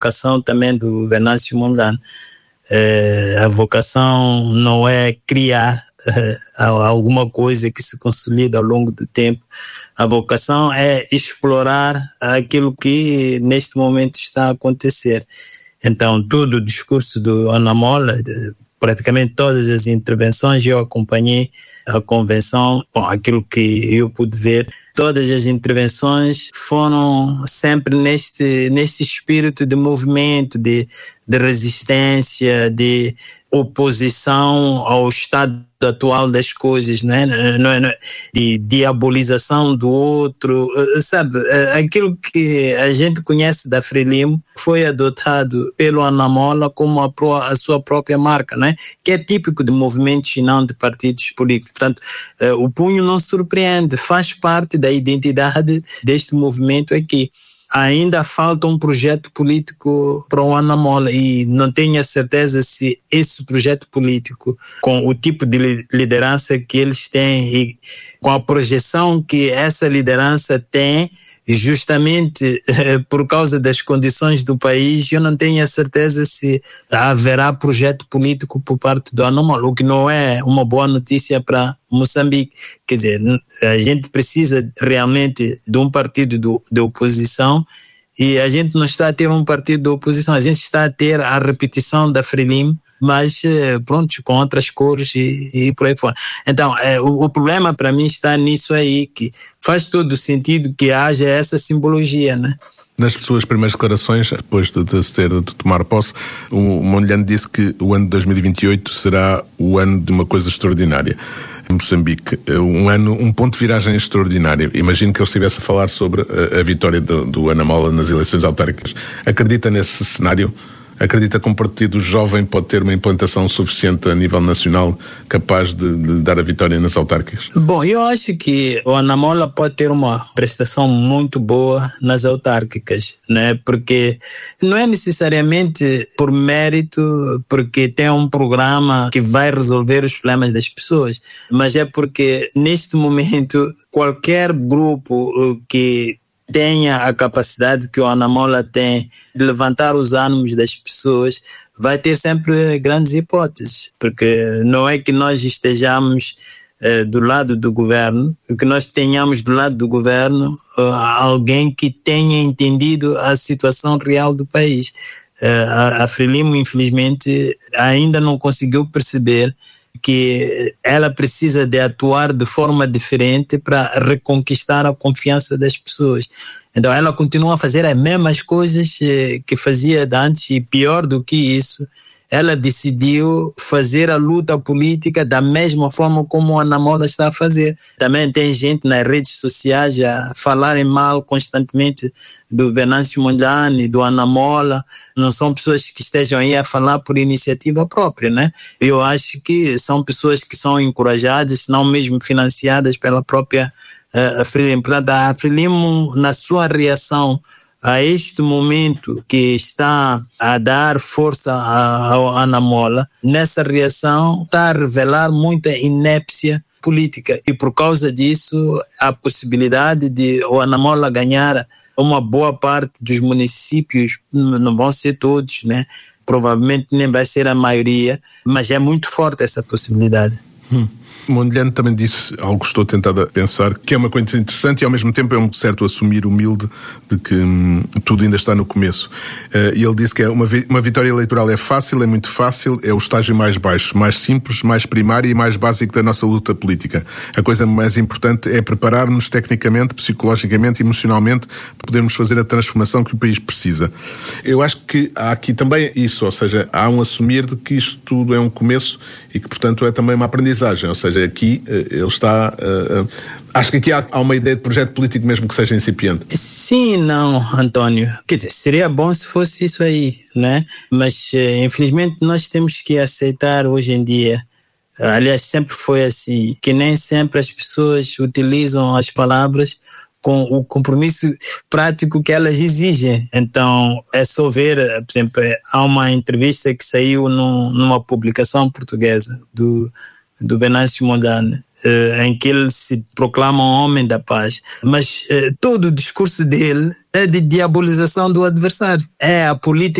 vocação também do Venâncio Mondlane. A vocação não é criar alguma coisa que se consolida ao longo do tempo. A vocação é explorar aquilo que neste momento está a acontecer. Então, todo o discurso do Ana Mola, praticamente todas as intervenções, eu acompanhei a convenção, aquilo que eu pude ver, todas as intervenções foram sempre neste espírito de movimento, de resistência, de oposição ao estado atual das coisas, né? De diabolização do outro, sabe? Aquilo que a gente conhece da Frelimo foi adotado pelo Ana Mola como a sua própria marca, né? Que é típico de movimentos e não de partidos políticos. Portanto, o punho não surpreende, faz parte da identidade deste movimento aqui. Ainda falta um projeto político para o Ana Mola e não tenho a certeza se esse projeto político, com o tipo de liderança que eles têm e com a projeção que essa liderança tem, justamente por causa das condições do país, eu não tenho a certeza se haverá projeto político por parte do Ana Mola, o que não é uma boa notícia para Moçambique. Quer dizer, a gente precisa realmente de um partido de oposição e a gente não está a ter um partido de oposição, a gente está a ter a repetição da Frelimo, mas pronto, com outras cores e por aí fora. Então, o problema para mim está nisso aí, que faz todo o sentido que haja essa simbologia, né? Nas suas primeiras declarações, depois de tomar posse, o Mondlane disse que o ano de 2028 será o ano de uma coisa extraordinária. Em Moçambique, um ponto de viragem extraordinário. Imagino que ele estivesse a falar sobre a vitória do Ana Mola nas eleições autárquicas. Acredita nesse cenário? Acredita que um partido jovem pode ter uma implantação suficiente a nível nacional capaz de dar a vitória nas autárquicas? Bom, eu acho que o Ana Mola pode ter uma prestação muito boa nas autárquicas, né? Porque não é necessariamente por mérito, porque tem um programa que vai resolver os problemas das pessoas, mas é porque neste momento qualquer grupo que tenha a capacidade que o Ana Mola tem de levantar os ânimos das pessoas, vai ter sempre grandes hipóteses, porque não é que nós estejamos do lado do governo, que nós tenhamos do lado do governo alguém que tenha entendido a situação real do país. A Frelimo, infelizmente, ainda não conseguiu perceber que ela precisa de atuar de forma diferente para reconquistar a confiança das pessoas. Então ela continua a fazer as mesmas coisas que fazia antes e pior do que isso, ela decidiu fazer a luta política da mesma forma como a Ana Mola está a fazer. Também tem gente nas redes sociais a falarem mal constantemente do Venâncio Mondlane, do Ana Mola. Não são pessoas que estejam aí a falar por iniciativa própria, né? Eu acho que são pessoas que são encorajadas, se não mesmo financiadas pela própria Frelimo. Portanto, a Frelimo, na sua reação a este momento que está a dar força ao Ana Mola, nessa reação está a revelar muita inépcia política e por causa disso a possibilidade de o Ana Mola ganhar uma boa parte dos municípios, não vão ser todos, né? Provavelmente nem vai ser a maioria, mas é muito forte essa possibilidade. Mondlane também disse algo que estou tentado a pensar, que é uma coisa interessante e ao mesmo tempo é um certo assumir humilde de que tudo ainda está no começo. E ele disse que uma vitória eleitoral é fácil, é muito fácil, é o estágio mais baixo, mais simples, mais primário e mais básico da nossa luta política. A coisa mais importante é preparar-nos tecnicamente, psicologicamente, emocionalmente para podermos fazer a transformação que o país precisa. Eu acho que há aqui também isso, ou seja, há um assumir de que isto tudo é um começo e que, portanto, é também uma aprendizagem, ou seja, aqui ele está... acho que aqui há uma ideia de projeto político mesmo que seja incipiente. Sim, não, António. Quer dizer, seria bom se fosse isso aí, né? Mas, infelizmente, nós temos que aceitar hoje em dia, aliás, sempre foi assim, que nem sempre as pessoas utilizam as palavras com o compromisso prático que elas exigem. Então, é só ver, por exemplo, há uma entrevista que saiu numa publicação portuguesa do Venâncio Mondlane, em que ele se proclama um homem da paz. Mas todo o discurso dele é de diabolização do adversário. É a política